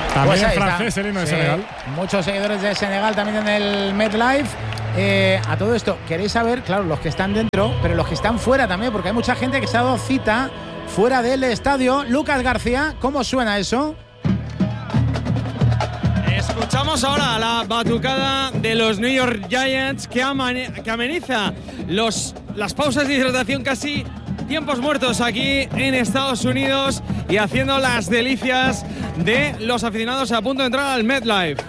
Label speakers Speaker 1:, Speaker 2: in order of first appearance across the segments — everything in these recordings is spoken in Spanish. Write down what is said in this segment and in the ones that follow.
Speaker 1: También
Speaker 2: Pues
Speaker 1: en francés el himno de Senegal.
Speaker 2: Muchos seguidores de Senegal también en el MetLife. A todo esto, queréis saber, claro, los que están dentro, pero los que están fuera también, porque hay mucha gente que se ha dado cita fuera del estadio. Lucas García, ¿cómo suena eso?
Speaker 3: Escuchamos ahora la batucada de los New York Giants que ameniza las pausas de hidratación, casi tiempos muertos aquí en Estados Unidos, y haciendo las delicias de los aficionados a punto de entrar al MetLife.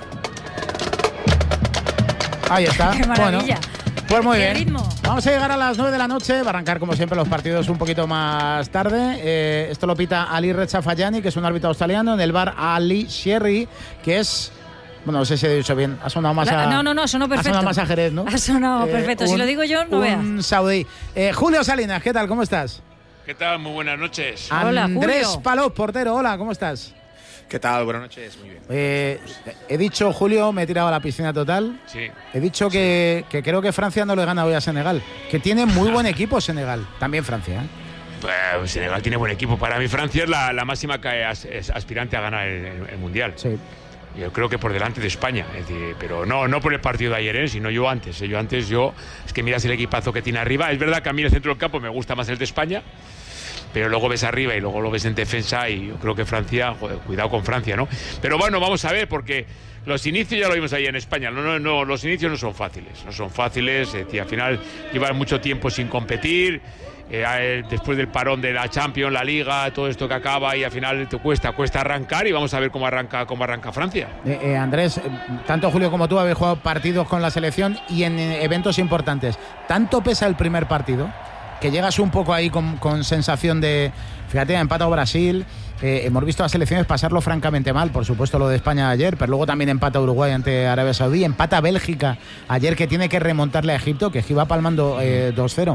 Speaker 2: Ahí está.
Speaker 4: Qué maravilla.
Speaker 2: Bueno, pues muy
Speaker 4: Qué
Speaker 2: bien.
Speaker 4: ritmo.
Speaker 2: Vamos a llegar a las 9 de la noche. Va a arrancar, como siempre, los partidos un poquito más tarde. Esto lo pita Ali Rechafayani, que es un árbitro australiano, en el bar Ali Sherry, que es... Bueno, no sé si he dicho bien. Ha sonado más a...
Speaker 4: No, sonó perfecto.
Speaker 2: Ha sonado más a Jerez, ¿no?
Speaker 4: Ha sonado perfecto. Si lo digo yo, no veas.
Speaker 2: Un saudí. Julio Salinas, ¿qué tal? ¿Cómo estás?
Speaker 5: ¿Qué tal? Muy buenas noches.
Speaker 4: Hola,
Speaker 2: Andrés
Speaker 4: Julio.
Speaker 2: Palop, portero. Hola, ¿cómo estás?
Speaker 6: ¿Qué tal? Buenas noches, muy bien.
Speaker 2: He dicho, Julio, me he tirado a la piscina total.
Speaker 5: Sí.
Speaker 2: He dicho que creo que Francia no le gana hoy a Senegal. Que tiene muy buen equipo Senegal. También Francia, ¿eh?
Speaker 5: Pues Senegal tiene buen equipo. Para mí Francia es la máxima aspirante a ganar el Mundial.
Speaker 2: Sí.
Speaker 5: Yo creo que por delante de España, es decir, pero no por el partido de ayer, sino yo antes. Es que miras el equipazo que tiene arriba. Es verdad que a mí el centro del campo me gusta más el de España, pero luego ves arriba y luego lo ves en defensa, y yo creo que Francia, joder, cuidado con Francia, ¿no? Pero bueno, vamos a ver, porque los inicios ya lo vimos ahí en España. No, los inicios no son fáciles. Es decir, al final llevan mucho tiempo sin competir. Después del parón de la Champions, la Liga, todo esto que acaba, y al final te cuesta arrancar, y vamos a ver cómo arranca Francia.
Speaker 2: Andrés, tanto Julio como tú habéis jugado partidos con la selección y en eventos importantes. ¿Tanto pesa el primer partido? Que llegas un poco ahí con sensación de... Fíjate, ha empatado Brasil. Hemos visto a las selecciones pasarlo francamente mal. Por supuesto lo de España ayer, pero luego también empata Uruguay ante Arabia Saudí. Empata Bélgica ayer, que tiene que remontarle a Egipto, que va palmando 2-0.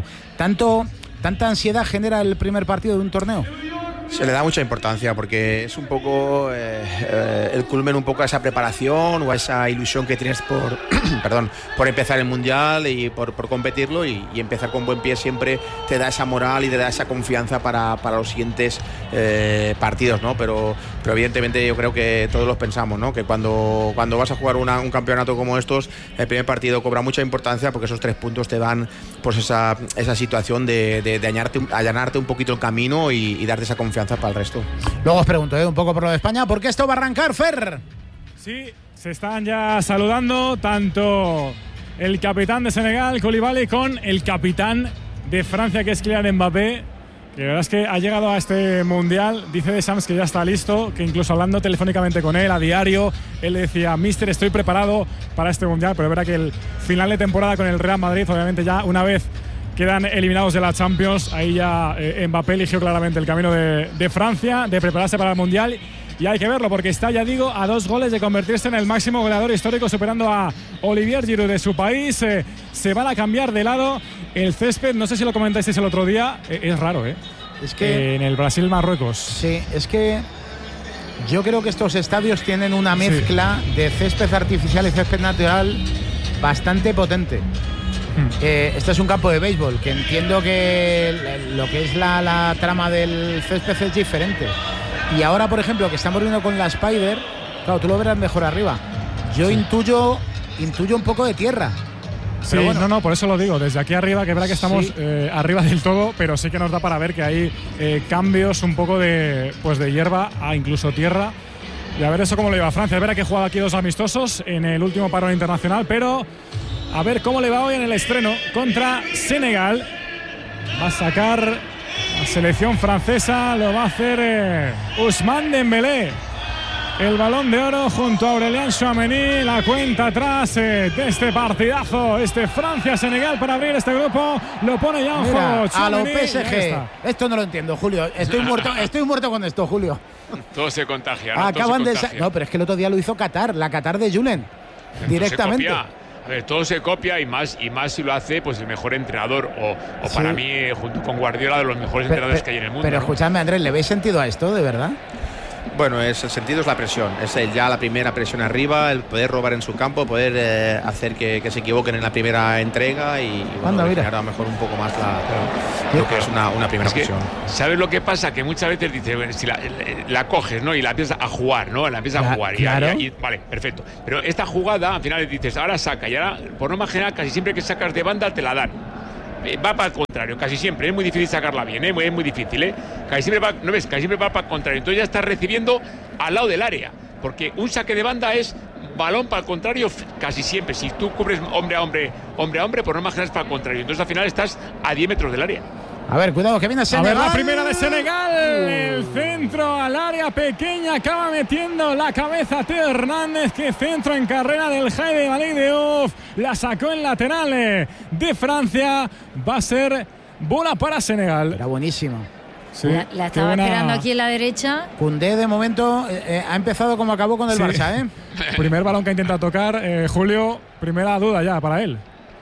Speaker 2: ¿Tanta ansiedad genera el primer partido de un torneo?
Speaker 6: Se le da mucha importancia porque es un poco el culmen un poco a esa preparación o a esa ilusión que tienes por por empezar el Mundial y por competirlo, y empezar con buen pie siempre te da esa moral y te da esa confianza para los siguientes partidos, ¿no? Pero evidentemente yo creo que todos los pensamos, ¿no? Que cuando vas a jugar un campeonato como estos, el primer partido cobra mucha importancia, porque esos 3 puntos te dan pues esa situación de allanarte un poquito el camino y darte esa confianza para el resto.
Speaker 2: Luego os pregunto un poco por lo de España, porque esto va a arrancar, Fer.
Speaker 1: Sí, se están ya saludando tanto el capitán de Senegal, Koulibaly, con el capitán de Francia, que es Kylian Mbappé, que la verdad es que ha llegado a este Mundial. Dice Deschamps que ya está listo, que incluso hablando telefónicamente con él a diario, él le decía: Mister, estoy preparado para este Mundial. Pero es verdad que el final de temporada con el Real Madrid, obviamente ya una vez quedan eliminados de la Champions, ahí ya Mbappé eligió claramente el camino de Francia, de prepararse para el Mundial. Y hay que verlo, porque está, ya digo, a 2 goles de convertirse en el máximo goleador histórico, superando a Olivier Giroud de su país. Se van a cambiar de lado. El césped, no sé si lo comentasteis el otro día, es raro, ¿eh?
Speaker 2: Es que
Speaker 1: en el Brasil-Marruecos.
Speaker 2: Sí, es que yo creo que estos estadios tienen una mezcla de césped artificial y césped natural bastante potente. Este es un campo de béisbol, que entiendo que lo que es la trama del césped es diferente. Y ahora, por ejemplo, que estamos viendo con la Spider, claro, tú lo verás mejor arriba. Yo intuyo un poco de tierra.
Speaker 1: Sí, bueno. No, por eso lo digo. Desde aquí arriba, que es verdad que estamos arriba del todo, pero sí que nos da para ver que hay cambios un poco de hierba a incluso tierra. Y a ver eso cómo lo lleva Francia. Es verdad que ha jugado aquí 2 amistosos en el último parón internacional, pero a ver cómo le va hoy en el estreno contra Senegal. Va a sacar la selección francesa, lo va a hacer Ousmane Dembélé. El Balón de Oro junto a Aurélien Tchouaméni. La cuenta atrás de este partidazo, Francia-Senegal, para abrir este grupo. Lo pone ya
Speaker 2: a lo PSG. Esto no lo entiendo, Julio. Estoy muerto con esto, Julio.
Speaker 5: Todo se contagia, ¿no?
Speaker 2: Acaban de... No, pero es que el otro día lo hizo Qatar, la Qatar de Julen. Directamente.
Speaker 5: A ver, todo se copia, y más si lo hace pues el mejor entrenador, o sí, para mí, junto con Guardiola, de los mejores entrenadores que hay en el mundo.
Speaker 2: Pero escuchadme, Andrés, ¿le veis sentido a esto, de verdad?
Speaker 6: Bueno, el sentido es la presión, es ya la primera presión arriba, el poder robar en su campo, poder hacer que se equivoquen en la primera entrega y generar a lo mejor un poco más lo que es una primera presión.
Speaker 5: ¿Sabes lo que pasa? Que muchas veces dices, bueno, si la coges, ¿no? Y la empiezas a jugar, ¿no? La empiezas a jugar.
Speaker 2: Claro.
Speaker 5: Y vale, perfecto. Pero esta jugada, al final dices, ahora saca. Y ahora, por norma general, casi siempre que sacas de banda te la dan. Va para el contrario, casi siempre. Es muy difícil sacarla bien, es muy difícil, Casi siempre va, ¿no ves? Casi siempre va para el contrario. Entonces ya estás recibiendo al lado del área. Porque un saque de banda es balón para el contrario casi siempre. Si tú cubres hombre a hombre, por norma general es para el contrario. Entonces al final estás a 10 metros del área.
Speaker 2: A ver, cuidado, que viene Senegal.
Speaker 1: A ver, la primera de Senegal. El centro al área pequeña. Acaba metiendo la cabeza Teo Hernández. Que centro en carrera del Jaide Malik Diouf. La sacó en lateral de Francia. Va a ser bola para Senegal.
Speaker 2: Era buenísimo.
Speaker 4: Sí, la estaba esperando aquí en la derecha.
Speaker 2: Koundé de momento ha empezado como acabó con el Barça,
Speaker 1: Primer balón que intenta tocar, Julio. Primera duda ya para él.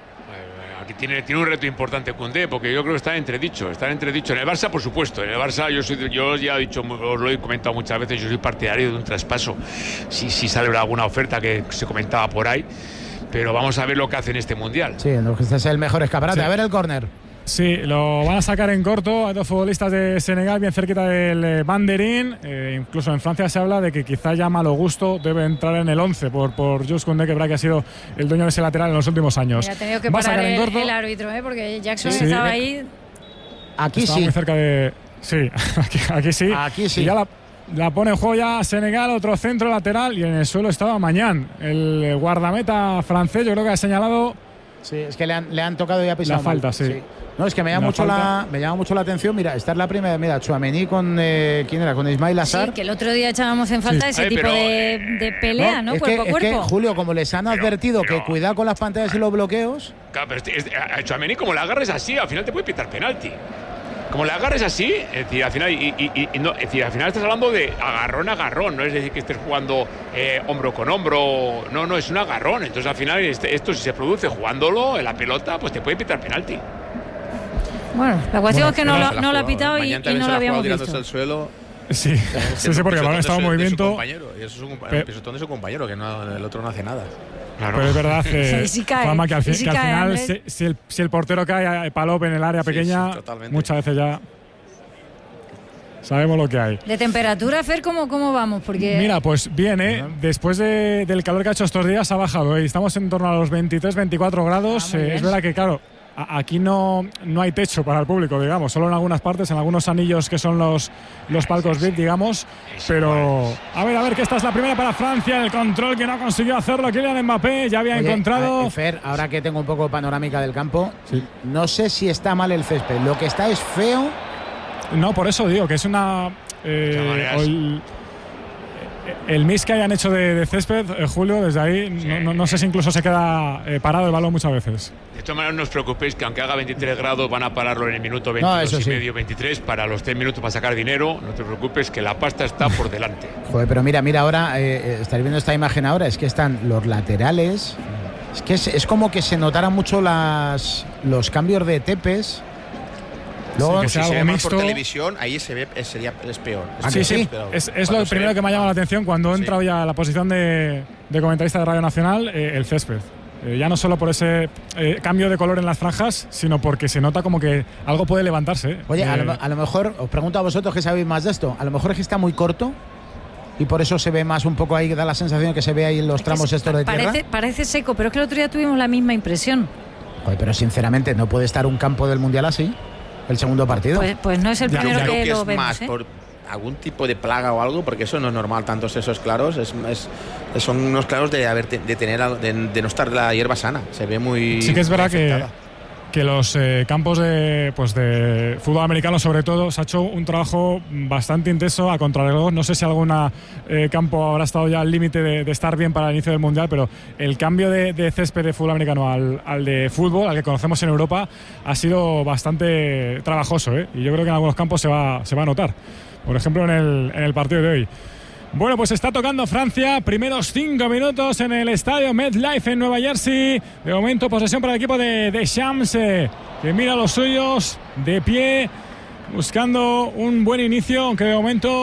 Speaker 5: Aquí tiene un reto importante Koundé, porque yo creo que está en entredicho. En el Barça, por supuesto. En el Barça yo ya he dicho, os lo he comentado muchas veces, yo soy partidario de un traspaso. Si sale alguna oferta que se comentaba por ahí. Pero vamos a ver lo que hace en este Mundial.
Speaker 2: Sí, este es el mejor escaparate. Sí. A ver el córner.
Speaker 1: Sí, lo van a sacar en corto. Hay dos futbolistas de Senegal bien cerquita del banderín. Incluso en Francia se habla de que quizá ya Malo Gusto debe entrar en el 11 por Jules Koundé, que ha sido el dueño de ese lateral en los últimos años.
Speaker 4: Ha tenido que parar el árbitro, porque Jackson estaba ahí.
Speaker 2: Aquí
Speaker 1: estaba muy cerca de... Sí, aquí sí.
Speaker 2: Aquí sí.
Speaker 1: Y ya la pone en juego ya Senegal, otro centro lateral, y en el suelo estaba Mañán, el guardameta francés. Yo creo que ha señalado...
Speaker 2: Sí, es que le han tocado y ha pisado
Speaker 1: la falta, sí.
Speaker 2: No, es que me llama mucho la atención. Mira, esta es la primera. Mira, Tchouaméni con ¿quién era? Con Ismail Assar.
Speaker 4: Sí, que el otro día echábamos en falta ese tipo de pelea, ¿no? Cuerpo a cuerpo.
Speaker 2: Es que, Julio, como les han advertido que cuidado con las pantallas y los bloqueos.
Speaker 5: Claro, pero a Tchouaméni, como la agarres así, al final te puede pitar penalti. Como la agarres así, es decir, al final estás hablando de agarrón a agarrón, no es decir que estés jugando hombro con hombro, no, es un agarrón. Entonces al final esto si se produce jugándolo en la pelota, pues te puede pitar penalti.
Speaker 4: Bueno, la cuestión es que no lo ha pitado y no lo habíamos visto.
Speaker 6: Al suelo.
Speaker 1: Sí, porque el balón estaba en movimiento.
Speaker 6: Y eso es un pisotón de su compañero, que el otro no hace nada.
Speaker 1: Claro. Pero es verdad que,
Speaker 4: sí cae,
Speaker 1: Juanma, que al final,
Speaker 4: cae,
Speaker 1: si el portero cae Palop en el área pequeña, muchas veces ya sabemos lo que hay.
Speaker 4: ¿De temperatura, Fer, cómo vamos? Porque...
Speaker 1: Mira, pues bien, después del calor que ha hecho estos días ha bajado. Estamos en torno a los 23-24 grados. Es verdad que, claro, aquí no hay techo para el público, digamos, solo en algunas partes, en algunos anillos que son los palcos VIP, digamos. Pero a ver, que esta es la primera para Francia, el control que no consiguió hacerlo Kylian Mbappé, ya había encontrado.
Speaker 2: Fer, ahora que tengo un poco panorámica del campo, no sé si está mal el césped, lo que está es feo.
Speaker 1: No, por eso digo que es una... el miss que hayan hecho de césped, Julio, desde ahí, no sé si incluso se queda parado el balón muchas veces.
Speaker 5: De todas maneras, no os preocupéis que aunque haga 23 grados van a pararlo en el minuto 22 y medio, 23, para los 3 minutos para sacar dinero. No te preocupes que la pasta está por delante.
Speaker 2: Joder, pero mira ahora, estáis viendo esta imagen ahora, es que están los laterales, es que es como que se notaran mucho los cambios de tepes.
Speaker 6: Luego, si se ve más por televisión, ahí se ve, es peor.
Speaker 1: Es lo primero que me ha llamado la atención cuando he entrado ya a la posición de comentarista de Radio Nacional, el césped. Ya no solo por ese cambio de color en las franjas, sino porque se nota como que algo puede levantarse.
Speaker 2: Oye, a lo mejor, os pregunto a vosotros que sabéis más de esto, a lo mejor es que está muy corto y por eso se ve más un poco ahí, da la sensación de que se ve ahí en los tramos estos de tierra.
Speaker 4: Parece seco, pero es que el otro día tuvimos la misma impresión.
Speaker 2: Oye, pero sinceramente, ¿no puede estar un campo del Mundial así? El segundo partido.
Speaker 4: Pues no es el primero que lo vemos.
Speaker 6: Más por algún tipo de plaga o algo, porque eso no es normal, tantos esos claros. Son unos claros de no estar la hierba sana. Se ve muy.
Speaker 1: Sí que es verdad que los campos de fútbol americano, sobre todo, se ha hecho un trabajo bastante intenso a contrarreloj. No sé si algún campo habrá estado ya al límite de estar bien para el inicio del Mundial, pero el cambio de césped de fútbol americano al de fútbol, al que conocemos en Europa, ha sido bastante trabajoso, y yo creo que en algunos campos se va a notar. Por ejemplo, en el partido de hoy. Bueno, pues está tocando Francia, primeros 5 minutos en el estadio MetLife en Nueva Jersey. De momento posesión para el equipo de Deschamps, que mira a los suyos de pie, buscando un buen inicio, aunque de momento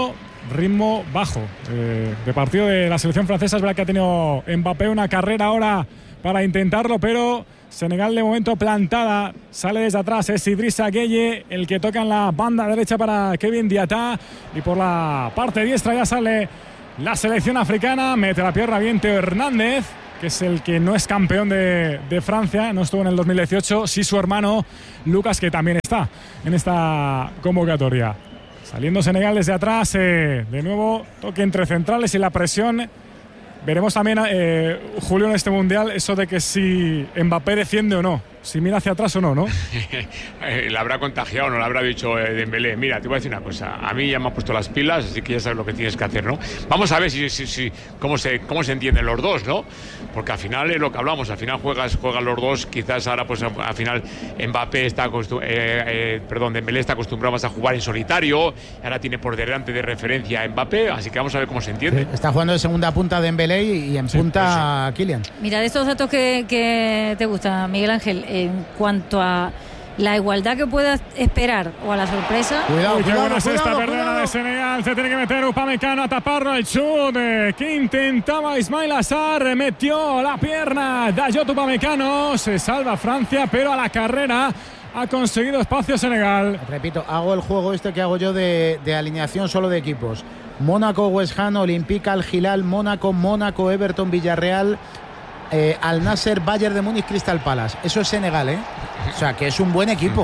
Speaker 1: ritmo bajo de partido de la selección francesa. Es verdad que ha tenido Mbappé una carrera ahora para intentarlo, pero Senegal de momento plantada. Sale desde atrás, es Idrissa Gueye el que toca en la banda derecha para Kevin Diatta, y por la parte diestra ya sale la selección africana. Mete la pierna bien Teo Hernández, que es el que no es campeón de Francia, no estuvo en el 2018, sí su hermano Lucas, que también está en esta convocatoria. Saliendo Senegal desde atrás, de nuevo toque entre centrales y la presión. Veremos también, Julio, en este Mundial, eso de que si Mbappé defiende o no, si mira hacia atrás o no, ¿no?
Speaker 5: La habrá contagiado, no la habrá dicho Dembélé. Mira, te voy a decir una cosa, a mí ya me ha puesto las pilas, así que ya sabes lo que tienes que hacer, ¿no? Vamos a ver cómo se entienden los dos, ¿no? Porque al final es lo que hablamos, al final juegan los dos, quizás ahora pues al final Mbappé Dembélé está acostumbrado más a jugar en solitario, ahora tiene por delante de referencia a Mbappé, así que vamos a ver cómo se entiende.
Speaker 2: Sí, está jugando de segunda punta Dembélé y en punta pues Kylian.
Speaker 4: Mira, de estos datos que te gusta, Miguel Ángel, en cuanto a la igualdad que puedas esperar o a la sorpresa.
Speaker 1: Cuidado, perdona de Senegal, se tiene que meter Upamecano a taparlo el chut que intentaba Ismail Assar, metió la pierna Dayot Upamecano, se salva Francia, pero a la carrera ha conseguido espacio Senegal.
Speaker 2: Repito, hago el juego que hago yo de alineación solo de equipos: Mónaco, West Ham, Olympique, Al Hilal, Mónaco, Everton, Villarreal, Al Nasser, Bayern de Múnich, Crystal Palace. Eso es Senegal, ¿eh? O sea, que es un buen equipo.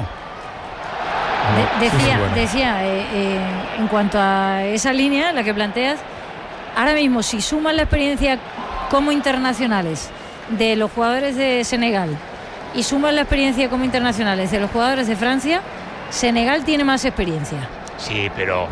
Speaker 4: Decía, en cuanto a esa línea, la que planteas, ahora mismo, si sumas la experiencia como internacionales de los jugadores de Senegal y sumas la experiencia como internacionales de los jugadores de Francia, Senegal tiene más experiencia.
Speaker 5: Sí, pero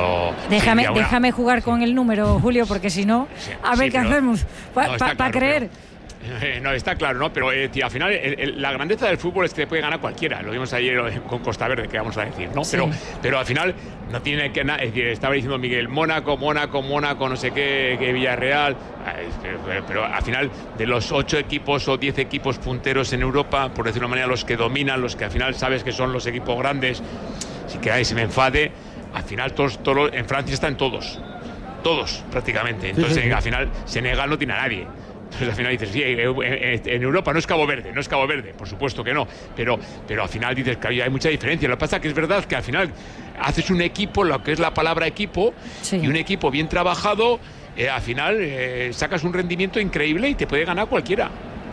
Speaker 4: déjame jugar con el número, Julio, porque si no, a ver qué hacemos para creer.
Speaker 5: No, está claro, ¿no? Pero tío, al final la grandeza del fútbol es que puede ganar cualquiera. Lo vimos ayer con Costa Verde, que vamos a decir, ¿no? Sí. Pero al final no tiene que nada. Es decir, estaba diciendo Miguel, Mónaco, no sé qué Villarreal. Pero al final, de los 8 equipos o 10 equipos punteros en Europa, por decir de una manera, los que dominan, los que al final sabes que son los equipos grandes, si que se me enfade, al final todos en Francia están todos prácticamente. Entonces, sí. Al final, Senegal no tiene a nadie. Entonces al final dices, sí, en Europa no es Cabo Verde, por supuesto que no, pero al final dices que hay mucha diferencia. Lo que pasa es que es verdad que al final haces un equipo, lo que es la palabra equipo, sí, y un equipo bien trabajado, al final sacas un rendimiento increíble y te puede ganar cualquiera.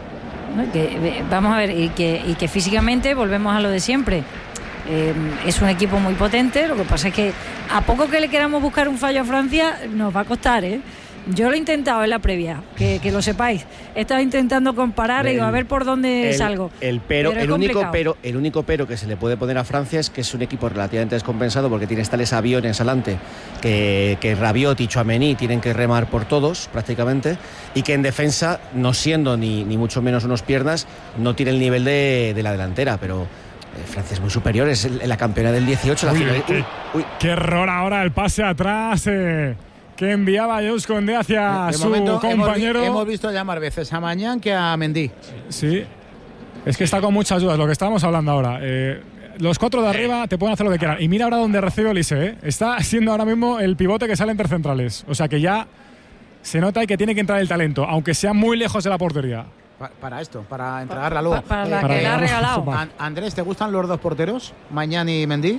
Speaker 4: Vamos a ver, y que físicamente volvemos a lo de siempre. Es un equipo muy potente, lo que pasa es que a poco que le queramos buscar un fallo a Francia nos va a costar, ¿eh? Yo lo he intentado en la previa, que lo sepáis. He estado intentando comparar y a ver por dónde salgo.
Speaker 7: El único pero que se le puede poner a Francia es que es un equipo relativamente descompensado, porque tienes tales aviones adelante que Rabiot y Tchouaméni tienen que remar por todos prácticamente, y que en defensa, no siendo ni mucho menos unos piernas, no tiene el nivel de la delantera, pero Francia es muy superior, es la campeona del 18.
Speaker 1: Qué error ahora el pase atrás que enviaba Jules Koundé hacia su compañero.
Speaker 2: Hemos visto llamar veces a Mañán que a Mendy.
Speaker 1: Sí, es que está con muchas dudas, lo que estábamos hablando ahora. Los 4 de arriba te pueden hacer lo que quieran. Y mira ahora donde recibe Olise, Está siendo ahora mismo el pivote que sale entre centrales. O sea que ya se nota que tiene que entrar el talento, aunque sea muy lejos de la portería.
Speaker 2: Para entregarla luego.
Speaker 4: Para la que le ha regalado.
Speaker 2: Andrés, ¿te gustan los dos porteros, Mañán y Mendy?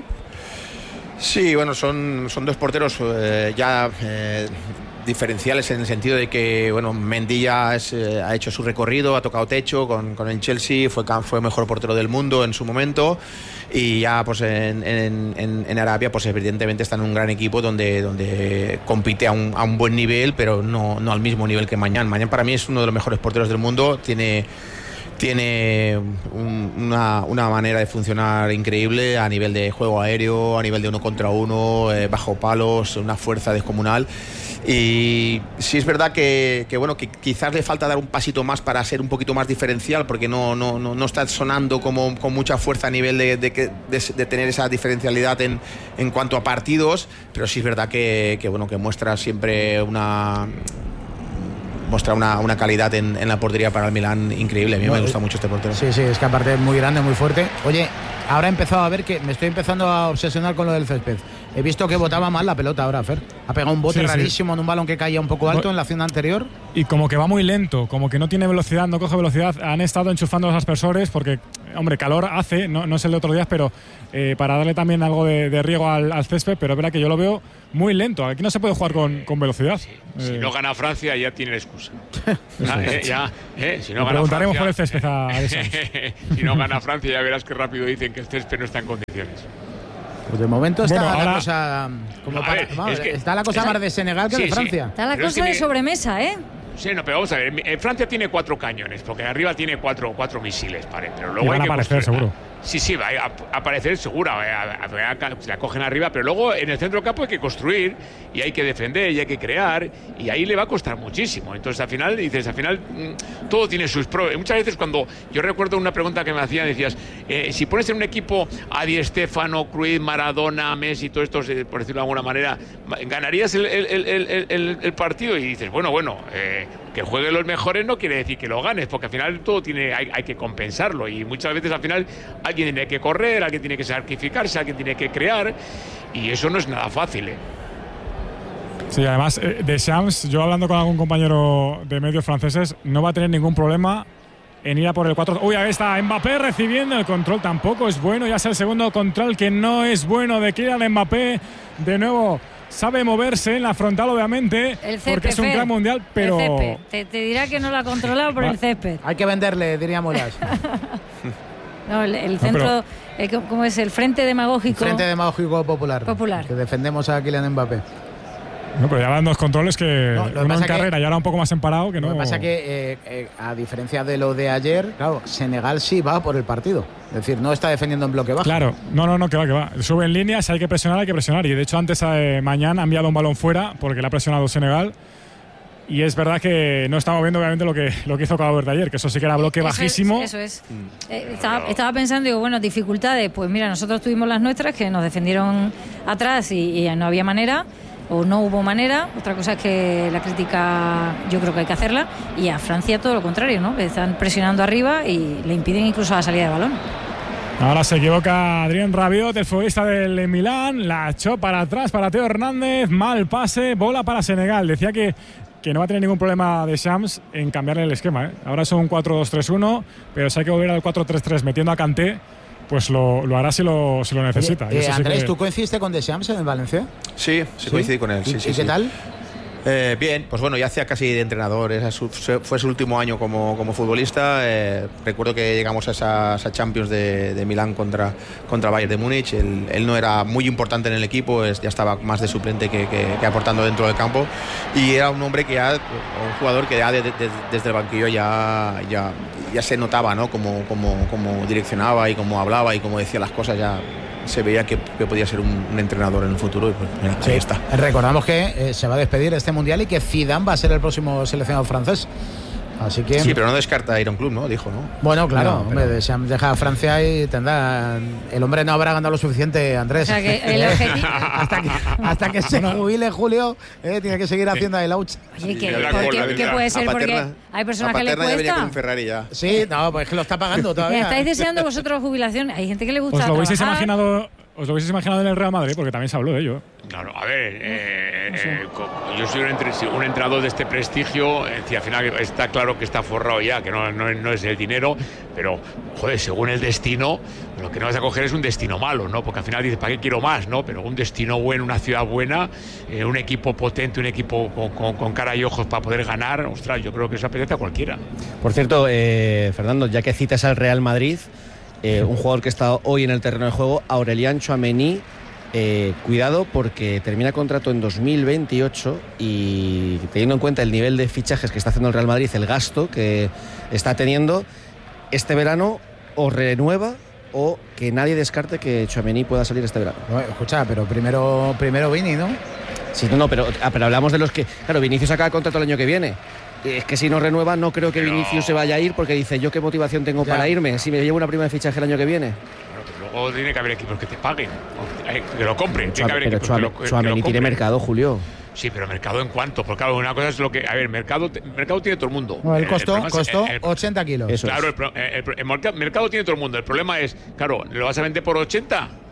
Speaker 6: Sí, bueno, son 2 porteros diferenciales, en el sentido de que, bueno, Mendy ya ha hecho su recorrido, ha tocado techo con el Chelsea, fue mejor portero del mundo en su momento, y ya pues en Arabia pues evidentemente está en un gran equipo donde compite a un buen nivel, pero no al mismo nivel que Mañán. Mañán para mí es uno de los mejores porteros del mundo, tiene una manera de funcionar increíble a nivel de juego aéreo, a nivel de 1 contra 1, bajo palos, una fuerza descomunal. Y sí es verdad que bueno, que quizás le falta dar un pasito más para ser un poquito más diferencial, porque no está sonando como con mucha fuerza a nivel de tener esa diferencialidad en cuanto a partidos, pero sí es verdad que bueno, que muestra siempre una calidad en la portería para el Milán increíble. A mí me gusta mucho este portero.
Speaker 2: Sí, es que aparte es muy grande, muy fuerte. Oye, ahora he empezado a ver que me estoy empezando a obsesionar con lo del césped. he visto que botaba mal la pelota ahora, Fer. Ha pegado un bote rarísimo en un balón que caía un poco alto en la acción anterior.
Speaker 1: Y como que va muy lento, como que no tiene velocidad, no coge velocidad. Han estado enchufando los aspersores porque, hombre, calor hace, no es el de otros días, pero para darle también algo de riego al césped, pero es verdad que yo lo veo muy lento. Aquí no se puede jugar con velocidad.
Speaker 5: Si no gana Francia ya tiene excusa. Si no
Speaker 1: gana preguntaremos por el césped
Speaker 5: si no gana Francia ya verás qué rápido dicen que el césped no está en condiciones.
Speaker 2: Pues de momento está la cosa como está la cosa más de Senegal que de Francia.
Speaker 4: Está la cosa de sobremesa, ¿eh?
Speaker 5: Sí, no, pero vamos a ver. Francia tiene 4 cañones, porque arriba tiene 4 misiles, pero luego
Speaker 1: van a aparecer seguro.
Speaker 5: Sí, va a aparecer seguro. Se la cogen arriba, pero luego en el centro del campo hay que construir y hay que defender y hay que crear y ahí le va a costar muchísimo. Entonces al final todo tiene sus pros. Muchas veces cuando yo recuerdo una pregunta que me hacían, decías, si pones en un equipo a Di Stéfano, Cruyff, Maradona, Messi, todos estos, por decirlo de alguna manera, ¿ganarías el partido? Y dices, bueno, que jueguen los mejores no quiere decir que lo ganes, porque al final todo hay que compensarlo y muchas veces al final alguien tiene que correr, alguien tiene que sacrificarse, alguien tiene que crear y eso no es nada fácil.
Speaker 1: Sí, además Deschamps, yo hablando con algún compañero de medios franceses, no va a tener ningún problema en ir a por el 4. Uy, ahí está Mbappé recibiendo el control, tampoco es bueno, ya es el segundo control que no es bueno de Kylian Mbappé, de nuevo. Sabe moverse en la frontal, obviamente, porque es un gran mundial, pero...
Speaker 4: El césped. Te dirá que no lo ha controlado por el césped.
Speaker 2: Hay que venderle, diríamos las.
Speaker 4: No, el centro, ¿cómo es? El Frente Demagógico.
Speaker 2: Frente Demagógico Popular. Que defendemos a Kylian Mbappé.
Speaker 1: No, pero ya van 2 controles que uno en carrera y ahora un poco más emparado que no.
Speaker 2: Lo que pasa es que, a diferencia de lo de ayer, claro, Senegal sí va por el partido. Es decir, no está defendiendo en bloque bajo.
Speaker 1: Claro, no, que va. Sube en líneas, hay que presionar. Y de hecho, antes, mañana ha enviado un balón fuera porque le ha presionado Senegal. Y es verdad que no estamos viendo obviamente lo que hizo Cabo Verde ayer, que eso sí que era bloque bajísimo.
Speaker 4: Eso es. Estaba pensando, digo, bueno, dificultades. Pues mira, nosotros tuvimos las nuestras que nos defendieron atrás y no había manera. O no hubo manera. Otra cosa es que la crítica yo creo que hay que hacerla, y a Francia todo lo contrario, ¿no? Están presionando arriba y le impiden incluso la salida de balón.
Speaker 1: Ahora se equivoca Adrien Rabiot, el futbolista del Milán, la echó para atrás para Teo Hernández, mal pase, bola para Senegal. Decía que no va a tener ningún problema Deschamps en cambiarle el esquema, ¿eh? Ahora es un 4-2-3-1, pero si hay que volver al 4-3-3 metiendo a Kanté, pues lo hará si lo necesita.
Speaker 2: Andrés, ¿tú coincidiste con Deschamps en el Valencia?
Speaker 6: Sí, coincidí con él.
Speaker 2: ¿Y qué tal?
Speaker 6: Bien, pues bueno, ya hacía casi de entrenador, fue su último año como futbolista. Recuerdo que llegamos a esa Champions de Milán contra Bayern de Múnich. Él no era muy importante en el equipo, ya estaba más de suplente que aportando dentro del campo, y era un hombre un jugador que ya desde el banquillo ya se notaba, ¿no? Cómo direccionaba y cómo hablaba y cómo decía las cosas. Ya se veía que podía ser un entrenador en el futuro y pues mira, ahí está.
Speaker 2: Recordamos que se va a despedir este mundial y que Zidane va a ser el próximo seleccionado francés. Así que...
Speaker 6: Sí, pero no descarta ir a un club, ¿no? Dijo, ¿no?
Speaker 2: Bueno, claro, hombre, deja a Francia y tendrá... El hombre no habrá ganado lo suficiente, Andrés.
Speaker 4: O sea, que el objetivo...
Speaker 2: hasta que se jubile Julio, tiene que seguir haciendo el ouch.
Speaker 4: Sí, ¿qué puede ser? Porque hay personas que le cuesta.
Speaker 6: Con Ferrari ya.
Speaker 2: Sí, no, pues es que lo está pagando todavía.
Speaker 4: ¿Estáis deseando vosotros jubilación? Hay gente que le gusta
Speaker 1: ¿Os lo hubieseis imaginado en el Real Madrid? Porque también se habló de ello.
Speaker 5: Claro, a ver, yo soy un entrenador de este prestigio, al final está claro que está forrado ya, que no es el dinero, pero, joder, según el destino, lo que no vas a coger es un destino malo, ¿no? Porque al final dices, ¿para qué quiero más, no? Pero un destino bueno, una ciudad buena, un equipo potente, un equipo con cara y ojos para poder ganar, ostras, yo creo que eso apetece a cualquiera.
Speaker 7: Por cierto, Fernando, ya que citas al Real Madrid, un jugador que está hoy en el terreno de juego, Aurélien Tchouaméni, cuidado porque termina contrato en 2028 y teniendo en cuenta el nivel de fichajes que está haciendo el Real Madrid, el gasto que está teniendo, este verano o renueva o que nadie descarte que Tchouaméni pueda salir este verano.
Speaker 2: No, escucha, pero primero Vini, ¿no?
Speaker 7: Sí, no, pero hablamos de los que... Claro, Vinicius acaba contrato el año que viene. Es que si no renueva, no creo que Vinicius se vaya a ir porque dice, ¿yo qué motivación tengo para irme si me llevo una prima de fichaje el año que viene?
Speaker 5: Pero luego tiene que haber equipos que te paguen, que lo compren.
Speaker 7: Pero Tchouaméni tiene mercado, Julio.
Speaker 5: Sí, pero mercado en cuánto, porque claro, una cosa es lo que... A ver, mercado tiene todo el mundo.
Speaker 2: No, el costó 80 kilos.
Speaker 5: Eso claro, el mercado tiene todo el mundo. El problema es, claro, ¿lo vas a vender por 80?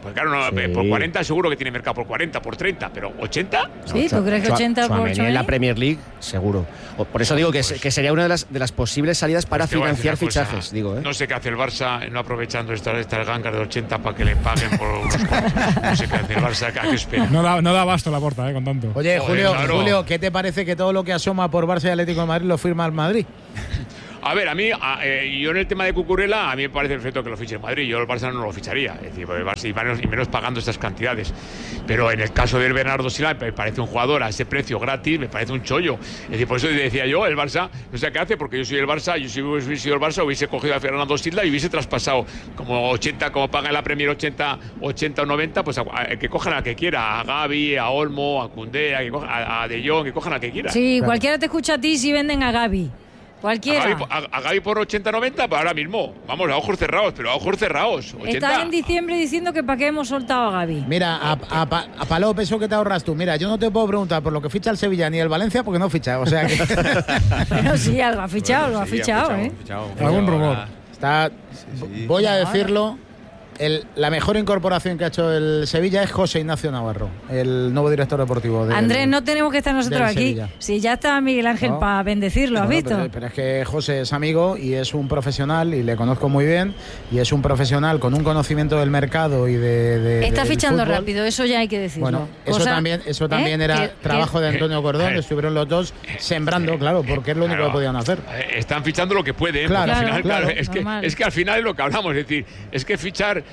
Speaker 5: Pues claro, por 40 seguro que tiene mercado, por 40, por 30, pero 80.
Speaker 4: Sí, ¿tú crees que 80 por
Speaker 7: en la Premier League, seguro. Por eso digo que sería una de las posibles salidas para financiar fichajes.
Speaker 5: No sé qué hace el Barça, no aprovechando estas gangas de 80 para que le paguen por unos cuantos. No sé qué hace el Barça, ¿a qué espera?
Speaker 1: No da abasto la Porta, con tanto.
Speaker 2: Oye, Julio, ¿qué te parece que todo lo que asoma por Barça y Atlético de Madrid lo firma el Madrid?
Speaker 5: A ver, a mí, yo en el tema de Cucurella, a mí me parece perfecto que lo fiche en Madrid. Yo el Barça no lo ficharía, es decir, el Barça y menos pagando estas cantidades. Pero en el caso del Bernardo Silva, me parece un jugador a ese precio gratis, me parece un chollo. Es decir, por eso decía yo, el Barça, no sé qué hace, porque yo soy el Barça, yo si hubiese sido el Barça, hubiese cogido a Fernando Silva y hubiese traspasado como 80, como paga en la Premier 80 o 90, pues que cojan al que quiera, a Gavi, a Olmo, a Koundé, a De Jong, que cojan al que quiera.
Speaker 4: Sí, claro. Cualquiera te escucha a ti si venden a Gavi. Cualquiera.
Speaker 5: A Gavi por 80-90, pues ahora mismo. Vamos, a ojos cerrados, pero a ojos cerrados. 80.
Speaker 4: Está en diciembre diciendo que para qué hemos soltado a Gavi.
Speaker 2: Mira, a Palop, eso que te ahorras tú. Mira, yo no te puedo preguntar por lo que ficha el Sevilla ni el Valencia porque no ficha. O sea que.
Speaker 4: Pero sí, algo ha fichado,
Speaker 6: bueno,
Speaker 4: lo ha fichado, ¿eh?
Speaker 1: Algún rumor.
Speaker 2: Voy a decirlo. La mejor incorporación que ha hecho el Sevilla es José Ignacio Navarro, el nuevo director deportivo.
Speaker 4: Andrés, no tenemos que estar nosotros aquí.
Speaker 2: Sevilla.
Speaker 4: Si ya está Miguel Ángel para bendecirlo, ¿has visto?
Speaker 2: Pero es que José es amigo y es un profesional y le conozco muy bien y es un profesional con un conocimiento del mercado y de
Speaker 4: está fichando
Speaker 2: fútbol.
Speaker 4: Rápido, eso ya hay que decirlo.
Speaker 2: Bueno, eso también era trabajo de Antonio Cordón, estuvieron los dos sembrando, claro, porque es lo único que podían hacer.
Speaker 5: Están fichando lo que pueden,
Speaker 2: claro,
Speaker 5: al final,
Speaker 2: claro,
Speaker 5: es que al final es lo que hablamos, es decir, es que fichar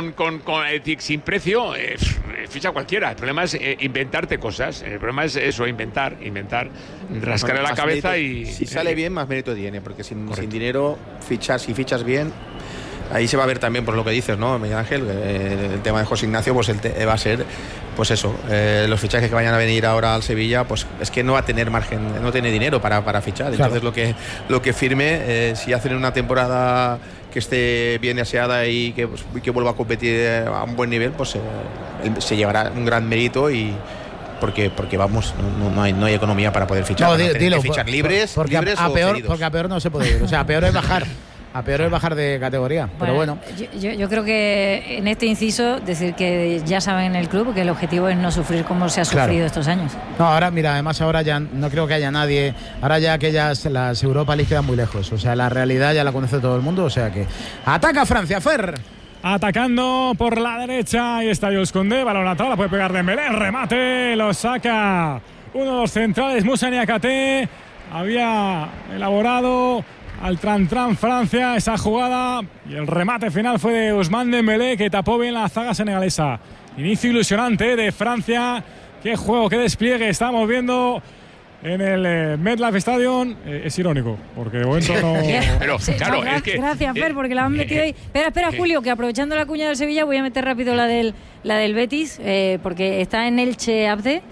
Speaker 5: sin precio, ficha cualquiera. El problema es inventarte cosas. El problema es eso, inventar, rascarle la cabeza
Speaker 6: mérito, si sale bien, más mérito tiene, porque sin dinero, si fichas bien, ahí se va a ver también por lo que dices, ¿no, Miguel Ángel? El tema de José Ignacio pues va a ser, pues eso, los fichajes que vayan a venir ahora al Sevilla, pues es que no va a tener margen, no tiene dinero para fichar. Entonces claro. lo que firme, si hacen una temporada que esté bien aseada y que vuelva a competir a un buen nivel, pues se llevará un gran mérito y porque vamos, no hay economía para poder fichar.
Speaker 2: No, dilo,
Speaker 6: que fichar libres,
Speaker 2: porque a peor no se puede ir. O sea, a peor es bajar. A peor es bajar de categoría, pero bueno.
Speaker 4: Yo creo que en este inciso, decir que ya saben en el club que el objetivo es no sufrir como se ha sufrido estos años.
Speaker 2: No, ahora, mira, además ahora ya no creo que haya nadie. Ahora ya las Europa League quedan muy lejos. O sea, la realidad ya la conoce todo el mundo. O sea que. ¡Ataca Francia, Fer!
Speaker 1: Atacando por la derecha, ahí está Jules Koundé, balón atrás, la puede pegar Dembélé, remate, lo saca uno de los centrales, Moussa Niakhaté, había elaborado al Tran Francia esa jugada y el remate final fue de Ousmane Dembélé que tapó bien la zaga senegalesa. Inicio ilusionante de Francia, qué juego, qué despliegue estamos viendo en el MetLife Stadium. Es irónico, porque de momento no.
Speaker 5: Pero claro, es que.
Speaker 4: Gracias, Fer, porque la han metido ahí. Espera, Julio, que aprovechando la cuña del Sevilla voy a meter rápido la del Betis, porque está en Elche Abde.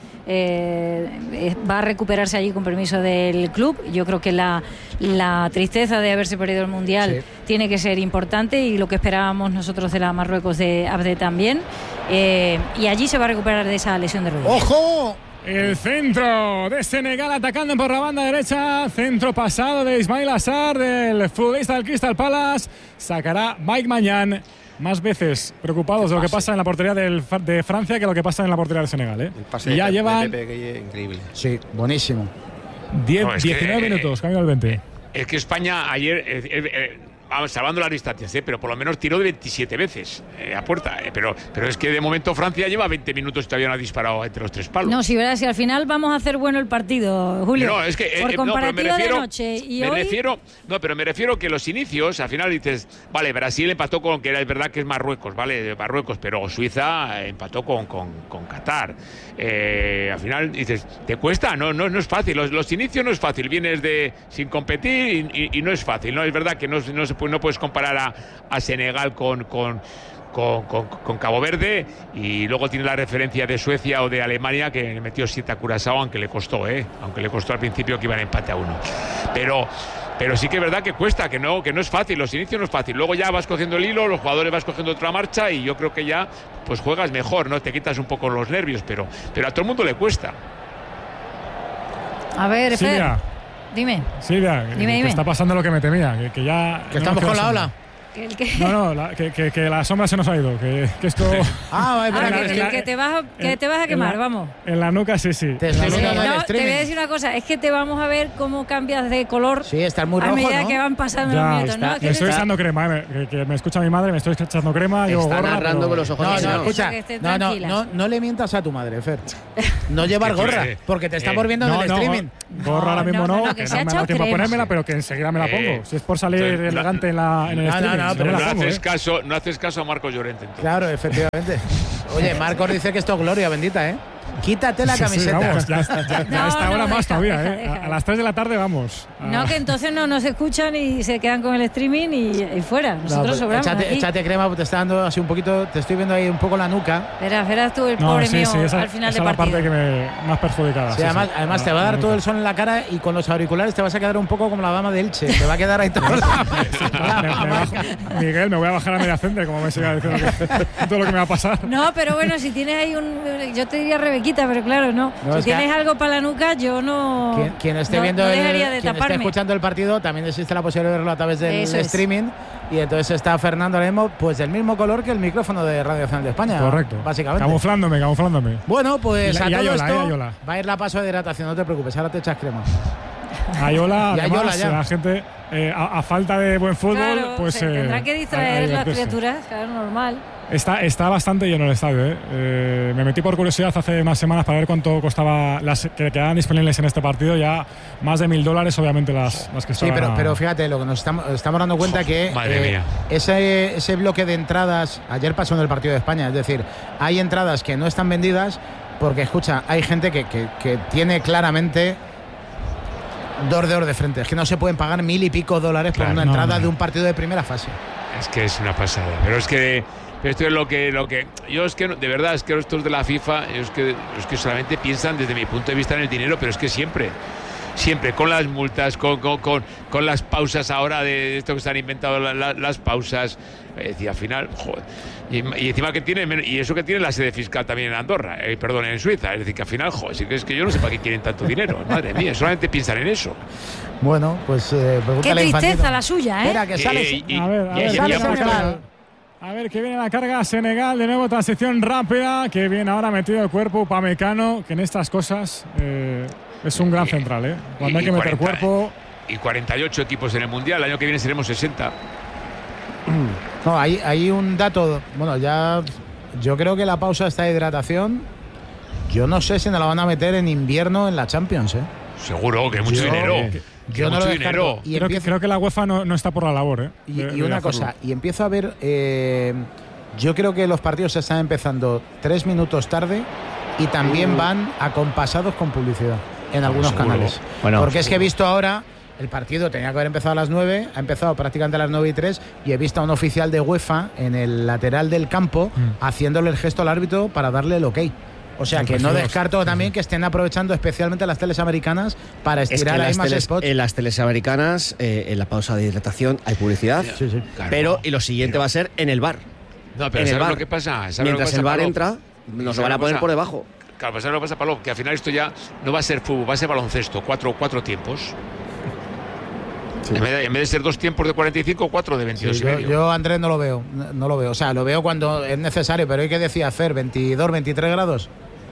Speaker 4: Va a recuperarse allí con permiso del club. Yo creo que la tristeza de haberse perdido el Mundial tiene que ser importante y lo que esperábamos nosotros de la Marruecos de Abde también. Y allí se va a recuperar de esa lesión de rodilla.
Speaker 2: ¡Ojo!
Speaker 1: El centro de Senegal atacando por la banda derecha. Centro pasado de Ismail Assar, del futbolista del Crystal Palace. Sacará Mike Maignan. Más veces preocupados de lo que pasa en la portería de Francia que lo que pasa en la portería de Senegal.
Speaker 6: El pase
Speaker 1: y ya llevan
Speaker 6: increíble.
Speaker 2: Sí, buenísimo.
Speaker 1: 19 minutos, cambio al 20.
Speaker 5: Es que España ayer, salvando las distancias, pero por lo menos tiró de 27 veces a puerta. Pero es que de momento Francia lleva 20 minutos y todavía no ha disparado entre los tres palos.
Speaker 4: No, si verás, si al final vamos a hacer bueno el partido, Julio.
Speaker 5: No, es que
Speaker 4: por comparativa de noche y hoy.
Speaker 5: Me refiero que los inicios, al final dices, vale, Brasil empató con, que es verdad que es Marruecos, vale, Marruecos, pero Suiza empató con Qatar. Al final dices, ¿te cuesta? No es fácil. Los inicios no es fácil. Vienes sin competir y no es fácil. No es verdad que no puedes comparar a Senegal con Cabo Verde, y luego tiene la referencia de Suecia o de Alemania que le metió 7 a Curazao, aunque le costó al principio que iban a empate a 1. Pero sí que es verdad que cuesta, que no es fácil, los inicios no es fácil. Luego ya vas cogiendo el hilo, los jugadores vas cogiendo otra marcha y yo creo que ya pues juegas mejor, ¿no? Te quitas un poco los nervios, pero a todo el mundo le cuesta.
Speaker 4: A ver, Fer.
Speaker 1: Silvia,
Speaker 4: Dime.
Speaker 1: Silvia, dime. Está pasando lo que me temía, que ya...
Speaker 2: Que estamos con la ola.
Speaker 1: No, que la sombra se nos ha ido. Que esto.
Speaker 4: Que te vas a quemar, vamos.
Speaker 1: En la nuca, sí.
Speaker 4: Te voy a decir una cosa, es que te vamos a ver cómo cambias de color.
Speaker 2: Sí, estás muy rojo,
Speaker 4: a medida
Speaker 2: ¿no?
Speaker 4: que van pasando los minutos, ¿no?
Speaker 1: Me estoy echando crema, que me escucha mi madre, me estoy echando crema.
Speaker 7: Está narrando con los ojos.
Speaker 2: Escucha, no le mientas a tu madre, Fer. No llevar gorra, porque te estamos viendo en el streaming.
Speaker 1: Gorra ahora mismo no,
Speaker 4: que
Speaker 1: no me ha dado tiempo a ponérmela, pero que enseguida me la pongo. Si es por salir elegante en el streaming.
Speaker 5: Pero no haces caso a Marcos Llorente. Entonces.
Speaker 2: Claro, efectivamente. Oye, Marcos dice que esto es gloria bendita, ¿eh? Quítate la camiseta.
Speaker 1: Vamos, ya está hora más todavía, deja. A las 3 de la tarde vamos.
Speaker 4: No, que entonces no nos escuchan y se quedan con el streaming y fuera. Nosotros sobramos.
Speaker 2: Échate crema, porque te está dando así un poquito. Te estoy viendo ahí un poco la nuca.
Speaker 4: Verás tú el pobre mío al final del partido.
Speaker 1: Esa es la parte que más perjudicada.
Speaker 2: Sí, además te va a dar todo el sol en la cara y con los auriculares te vas a quedar un poco como la dama de Elche. Te va a quedar ahí todo.
Speaker 1: Miguel, me voy a bajar a media centro, como me siga diciendo todo lo que me va a pasar.
Speaker 4: No, pero bueno, si tienes ahí yo te diría Rebequita, pero claro, no. Si tienes algo para la nuca, yo no.
Speaker 2: Quien esté esté escuchando el partido, también existe la posibilidad de verlo a través del streaming. Y entonces está Fernando ahora mismo, pues del mismo color que el micrófono de Radio Nacional de España.
Speaker 1: Correcto.
Speaker 2: Básicamente.
Speaker 1: Camuflándome.
Speaker 2: Bueno, pues a todo esto
Speaker 1: Ayola.
Speaker 2: va a ir la paso de hidratación, no te preocupes, ahora te echas crema.
Speaker 1: Ayola, además, la gente, a falta de buen fútbol,
Speaker 4: claro,
Speaker 1: pues.
Speaker 4: Tendrá que distraer las criaturas, claro, normal.
Speaker 1: Está bastante lleno el estadio. Me metí por curiosidad hace unas semanas para ver cuánto costaba las que quedaban disponibles en este partido. Ya más de $1.000, obviamente, las que estaban.
Speaker 2: Sí, pero fíjate, lo que nos estamos dando cuenta que ese bloque de entradas, ayer pasó en el partido de España, es decir, hay entradas que no están vendidas porque, escucha, hay gente que tiene claramente 2 dedos de frente. Es que no se pueden pagar $1.000 y pico por una entrada de un partido de primera fase.
Speaker 5: Es que es una pasada. Pero esto es lo que yo es que de verdad es que estos de la FIFA es que solamente piensan desde mi punto de vista en el dinero, pero es que siempre con las multas, con las pausas ahora de esto que se han inventado las pausas, al final, joder, y encima que tiene, y eso que tiene la sede fiscal también en Andorra, en Suiza, es decir, que al final, joder, es que yo no sé para qué quieren tanto dinero, madre mía, solamente piensan en eso.
Speaker 2: Bueno, pues
Speaker 4: qué tristeza la suya,
Speaker 2: Espera, que sale.
Speaker 1: A ver, que viene la carga Senegal, de nuevo transición rápida, que viene ahora metido el cuerpo Upamecano, que en estas cosas es un gran central, cuando hay que meter cuerpo.
Speaker 5: Y 48 equipos en el Mundial, el año que viene seremos 60.
Speaker 2: No, hay un dato, bueno, ya yo creo que la pausa esta de hidratación, yo no sé si nos la van a meter en invierno en la Champions,
Speaker 5: Seguro, que hay mucho dinero.
Speaker 2: Yo no lo descarto.
Speaker 1: Y creo que la UEFA no está por la labor.
Speaker 2: Y una cosa, y empiezo a ver, yo creo que los partidos se están empezando 3 minutos tarde y también van acompasados con publicidad en algunos canales. Bueno, porque es que he visto ahora, el partido tenía que haber empezado a las 9, ha empezado prácticamente a las 9:03 y he visto a un oficial de UEFA en el lateral del campo haciéndole el gesto al árbitro para darle el ok. O sea, que no descarto también que estén aprovechando especialmente las teles americanas para estirar ahí más spots.
Speaker 7: En las teles americanas, en la pausa de hidratación hay publicidad,
Speaker 2: sí.
Speaker 7: Claro, pero y lo siguiente va a ser en el bar.
Speaker 5: No, pero ¿sabes lo que pasa?
Speaker 7: Mientras el bar entra, nos lo van a poner por debajo.
Speaker 5: Claro, ¿sabes lo que pasa, Pablo? Que al final esto ya no va a ser fútbol, va a ser baloncesto, cuatro tiempos. Sí. En vez de ser 2 tiempos de 45, 4 de 22 y medio.
Speaker 2: Yo, Andrés, no lo veo. O sea, lo veo cuando es necesario, pero hoy que decía hacer 22, 23 grados.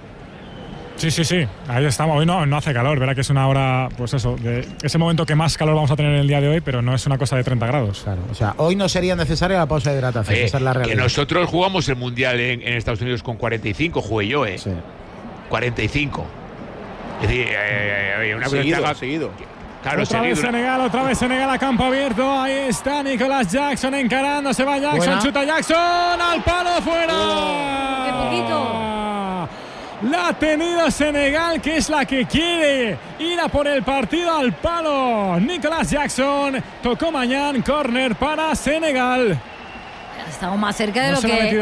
Speaker 1: Sí, ahí estamos. Hoy no hace calor, verá que es una hora, pues eso, de ese momento que más calor vamos a tener en el día de hoy, pero no es una cosa de 30 grados.
Speaker 2: Claro, o sea, hoy no sería necesaria la pausa de hidratación, esa es la realidad.
Speaker 5: Que nosotros jugamos el Mundial en Estados Unidos con 45, jugué yo,
Speaker 2: Sí.
Speaker 5: 45. Es decir, una
Speaker 6: seguido.
Speaker 5: Claro,
Speaker 1: otra vez Senegal a campo abierto. Ahí está Nicolás Jackson encarando. Se va Jackson,
Speaker 2: Buena.
Speaker 1: Chuta Jackson. Al palo, fuera.
Speaker 4: ¡Qué poquito!
Speaker 1: La ha tenido Senegal, que es la que quiere ir a por el partido al palo. Nicolás Jackson tocó mañana, córner para Senegal.
Speaker 4: Estamos más cerca de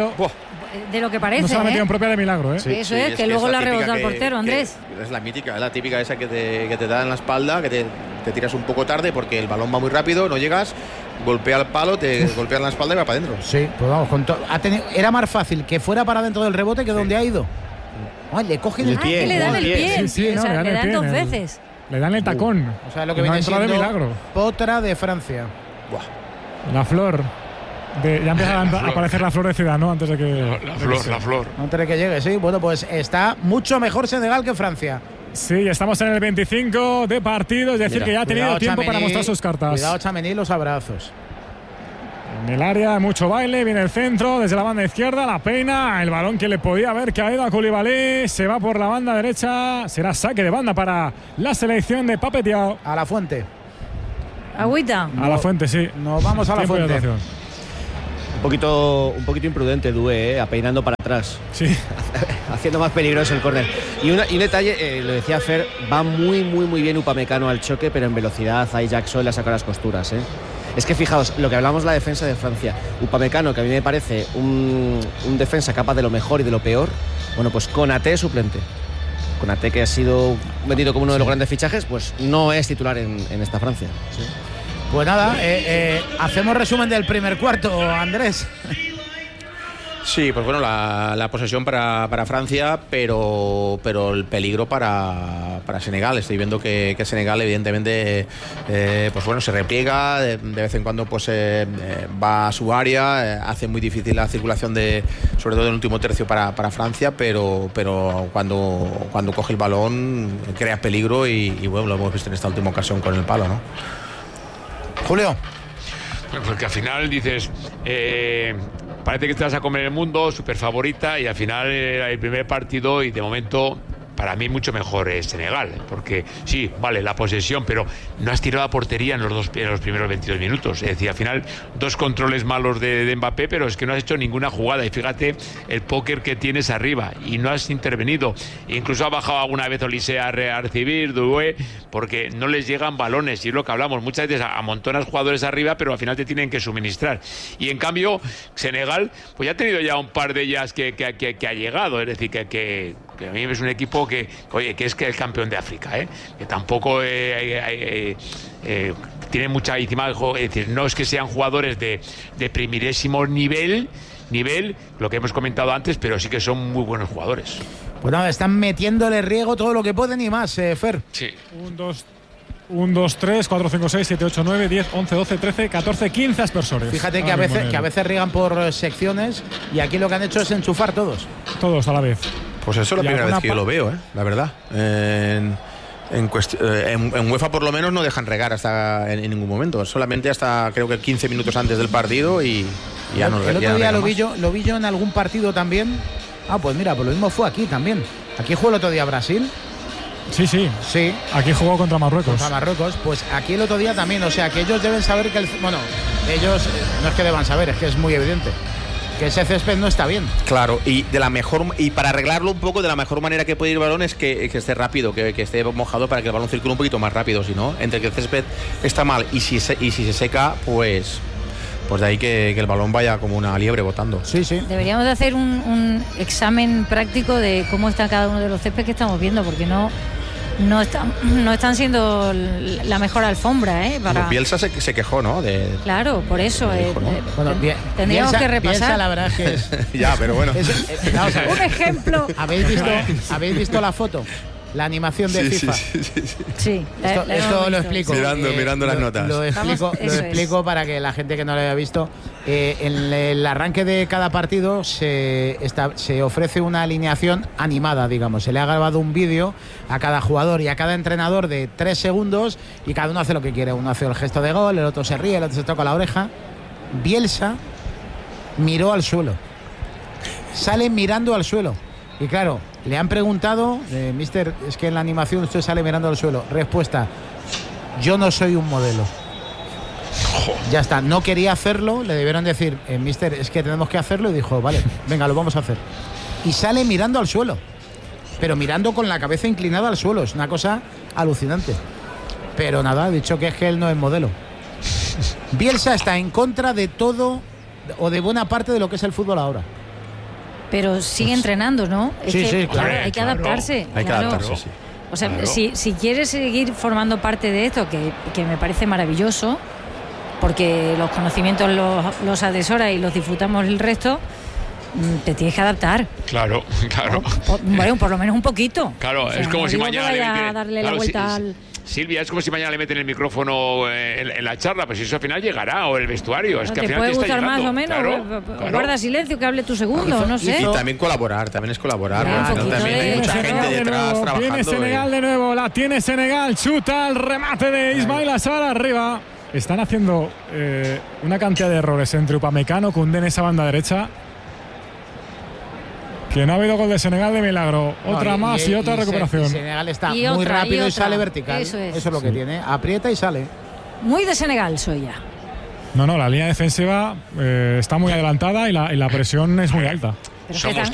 Speaker 4: lo que parece.
Speaker 1: No se la ha metido en propia de milagro,
Speaker 4: Sí, eso es, que luego la rebota al portero, Andrés.
Speaker 6: Es la mítica, es la típica esa que te da en la espalda, que te tiras un poco tarde porque el balón va muy rápido, no llegas, golpea el palo, te golpea en la espalda y va para adentro.
Speaker 2: Sí, pues vamos, era más fácil que fuera para dentro del rebote que donde ha ido. Le cogen el pie.
Speaker 4: Que le dan el pie.
Speaker 1: Sí,
Speaker 4: o sea, le dan 2 veces.
Speaker 1: Le dan el tacón.
Speaker 2: O sea, lo que viene siendo
Speaker 1: de milagro.
Speaker 2: Potra de Francia.
Speaker 1: La flor. Ya empieza a aparecer la flor de ciudad, ¿no? Antes de que.
Speaker 5: La flor.
Speaker 2: Antes de que llegue, sí. Bueno, pues está mucho mejor Senegal que Francia.
Speaker 1: Sí, estamos en el 25 de partido, es decir, que ya ha tenido tiempo para mostrar sus cartas.
Speaker 2: Cuidado, Tchouaméni, los abrazos.
Speaker 1: En el área, mucho baile, viene el centro, desde la banda izquierda, la peina, el balón que le podía haber caído a Koulibaly, se va por la banda derecha, será saque de banda para la selección de Pape Thiaw.
Speaker 2: A la fuente.
Speaker 4: Agüita.
Speaker 1: A la fuente, sí.
Speaker 2: Nos vamos a la fuente.
Speaker 7: Un poquito imprudente Doué, apeinando para atrás.
Speaker 1: Sí.
Speaker 7: Haciendo más peligroso el córner. Y un detalle, lo decía Fer, va muy bien Upamecano al choque, pero en velocidad ahí Jackson le ha sacado las costuras. Es que fijaos, lo que hablamos de la defensa de Francia, Upamecano, que a mí me parece un defensa capaz de lo mejor y de lo peor, bueno, pues Konaté suplente. Konaté, que ha sido vendido como uno de los grandes fichajes, pues no es titular en esta Francia.
Speaker 2: Sí. Pues nada, hacemos resumen del primer cuarto, Andrés.
Speaker 6: Sí, pues bueno, la posesión para Francia, pero el peligro para Senegal. Estoy viendo que Senegal, evidentemente, pues bueno, se repliega, de vez en cuando pues va a su área, hace muy difícil la circulación sobre todo en el último tercio para Francia, pero cuando coge el balón crea peligro y bueno, lo hemos visto en esta última ocasión con el palo, ¿no?
Speaker 2: Julio.
Speaker 5: Porque al final dices, parece que te vas a comer el mundo, súper favorita, y al final el primer partido, y de momento para mí mucho mejor es Senegal, porque sí, vale, la posesión, pero no has tirado a portería en los primeros 22 minutos. Es decir, al final 2 controles malos de Mbappé, pero es que no has hecho ninguna jugada. Y fíjate el póker que tienes arriba y no has intervenido. Incluso ha bajado alguna vez Olise a recibir, Doué, porque no les llegan balones. Y es lo que hablamos, muchas veces amontonas jugadores arriba, pero al final te tienen que suministrar. Y en cambio, Senegal, pues ya ha tenido ya un par de ellas que ha llegado. Es decir, que a mí es un equipo que es que el campeón de África, que tampoco tiene mucha encima, es decir, no es que sean jugadores de primerísimo nivel, lo que hemos comentado antes, pero sí que son muy buenos jugadores.
Speaker 2: Pues nada, están metiéndole riego todo lo que pueden y más, Fer.
Speaker 5: Sí.
Speaker 1: 1, 2, 3, 4, 5, 6, 7, 8, 9, 10, 11, 12, 13, 14, 15 aspersores.
Speaker 2: Fíjate que a veces riegan por secciones y aquí lo que han hecho es enchufar todos.
Speaker 1: Todos a la vez.
Speaker 6: Pues eso es la primera vez que yo lo veo, la verdad. En UEFA por lo menos no dejan regar hasta en ningún momento. Solamente hasta creo que 15 minutos antes del partido y ya no regan. El otro día
Speaker 2: lo vi yo en algún partido también. Pues mira, pues lo mismo fue aquí también. Aquí jugó el otro día Brasil.
Speaker 1: Sí. Aquí jugó contra Marruecos.
Speaker 2: Pues aquí el otro día también. O sea, que ellos deben saber que ellos no es que deban saber, es que es muy evidente que ese césped no está bien.
Speaker 6: Claro, y para arreglarlo un poco, de la mejor manera que puede ir el balón es que esté rápido, que esté mojado para que el balón circule un poquito más rápido. Si no, entre que el césped está mal y si se seca, pues de ahí que el balón vaya como una liebre botando.
Speaker 2: Sí.
Speaker 4: Deberíamos de hacer un examen práctico de cómo está cada uno de los céspedes que estamos viendo, porque no están siendo la mejor alfombra, para...
Speaker 6: Bielsa se quejó, ¿no?
Speaker 4: Claro, por eso.
Speaker 2: Bueno,
Speaker 4: tendríamos que repasar.
Speaker 2: Bielsa, la verdad es que es...
Speaker 6: Ya, pero bueno.
Speaker 4: Un ejemplo.
Speaker 2: ¿Habéis visto la foto? La animación de FIFA.
Speaker 4: Sí.
Speaker 2: Esto lo explico.
Speaker 6: Mirando las notas.
Speaker 2: Lo explico para que la gente que no lo haya visto. En el arranque de cada partido se ofrece una alineación animada, digamos. Se le ha grabado un vídeo a cada jugador y a cada entrenador de 3 segundos y cada uno hace lo que quiere. Uno hace el gesto de gol, el otro se ríe, el otro se toca la oreja. Bielsa miró al suelo. Sale mirando al suelo. Y claro, le han preguntado, mister, es que en la animación usted sale mirando al suelo. Respuesta: yo no soy un modelo. Ya está, no quería hacerlo, le debieron decir, mister, es que tenemos que hacerlo, y dijo, vale, venga, lo vamos a hacer. Y sale mirando al suelo, pero mirando con la cabeza inclinada al suelo, es una cosa alucinante. Pero nada, ha dicho que es que él no es modelo. Bielsa está en contra de todo o de buena parte de lo que es el fútbol ahora.
Speaker 4: Pero sigue entrenando, ¿no?
Speaker 2: Sí,
Speaker 4: claro, hay que adaptarse.
Speaker 6: Hay que adaptarse, sí.
Speaker 4: O sea,
Speaker 5: claro.
Speaker 4: si quieres seguir formando parte de esto, que me parece maravilloso, porque los conocimientos los atesora y los disfrutamos el resto, te tienes que adaptar.
Speaker 5: Claro.
Speaker 4: Bueno, por lo menos un poquito.
Speaker 5: Claro,
Speaker 4: o sea,
Speaker 5: es como
Speaker 4: no
Speaker 5: si
Speaker 4: digo
Speaker 5: mañana
Speaker 4: que vaya a darle la vuelta al...
Speaker 5: Silvia, es como si mañana le meten el micrófono en la charla, pues eso al final llegará, o el vestuario. Es que al
Speaker 4: te
Speaker 5: final
Speaker 4: puede
Speaker 5: te está
Speaker 4: gustar más
Speaker 5: llegando.
Speaker 4: o menos,
Speaker 5: Claro.
Speaker 4: guarda silencio, que hable tu segundo, no sé.
Speaker 6: Y también colaborar, también es colaborar.
Speaker 4: Ya,
Speaker 6: Al final
Speaker 4: un poquito
Speaker 6: también hay
Speaker 4: de-
Speaker 6: mucha
Speaker 1: Senegal
Speaker 6: gente
Speaker 1: de
Speaker 6: detrás
Speaker 1: nuevo,
Speaker 6: trabajando.
Speaker 1: Viene Senegal de nuevo, la tiene Senegal, chuta el remate de Ismail Assar arriba. Están haciendo una cantidad de errores entre Upamecano, Koundé en esa banda derecha. Que no ha habido gol de Senegal de milagro. Otra más y otra recuperación.
Speaker 2: Senegal está
Speaker 4: Y
Speaker 2: muy
Speaker 4: otra,
Speaker 2: rápido
Speaker 4: y
Speaker 2: y
Speaker 4: otra.
Speaker 2: sale vertical.
Speaker 4: Eso es.
Speaker 2: Eso es lo que tiene. Aprieta y sale.
Speaker 4: Muy de Senegal soy ya.
Speaker 1: No, la línea defensiva está muy adelantada y la presión es muy alta.
Speaker 4: Pero
Speaker 5: Somos
Speaker 4: que